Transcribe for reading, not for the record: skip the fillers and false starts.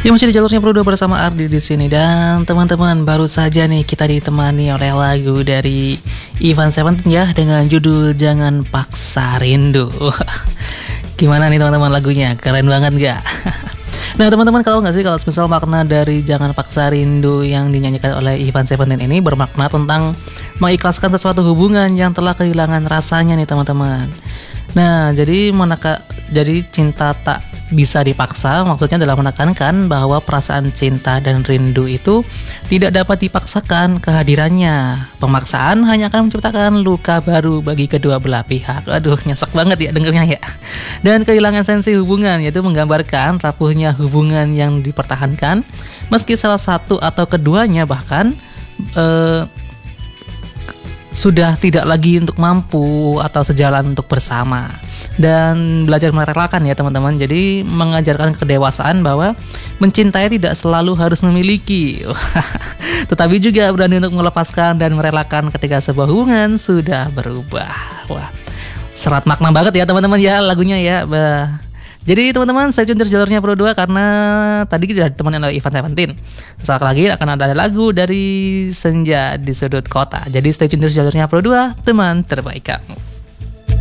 Ya, masih di jalurnya Pro 2 bersama Ardi di sini. Dan teman-teman, baru saja nih kita ditemani oleh lagu dari Ivan Seventeen ya, dengan judul Jangan Paksa Rindu. Gimana nih teman-teman lagunya? Keren banget gak? Nah teman-teman, kalau nggak sih kalau misal makna dari Jangan Paksa Rindu yang dinyanyikan oleh Ivan Seventeen ini bermakna tentang mengikhlaskan sesuatu hubungan yang telah kehilangan rasanya nih teman-teman. Nah, jadi cinta tak bisa dipaksa, maksudnya adalah menekankan bahwa perasaan cinta dan rindu itu tidak dapat dipaksakan kehadirannya. Pemaksaan hanya akan menciptakan luka baru bagi kedua belah pihak. Aduh, nyesek banget ya dengernya ya. Dan kehilangan sensi hubungan, yaitu menggambarkan rapuhnya hubungan yang dipertahankan meski salah satu atau keduanya bahkan sudah tidak lagi untuk mampu atau sejalan untuk bersama. Dan belajar merelakan ya teman-teman. Jadi mengajarkan kedewasaan bahwa mencintai tidak selalu harus memiliki, tetapi juga berani untuk melepaskan dan merelakan ketika sebuah hubungan sudah berubah. Wah, serat makna banget ya teman-teman ya lagunya ya. Jadi teman-teman, stay tune terus jalurnya Pro 2 karena tadi kita ditemani oleh Ivan Seventeen. Sesaat lagi akan ada lagu dari Senja di Sudut Kota. Jadi stay tune terus jalurnya Pro 2, teman terbaik kamu.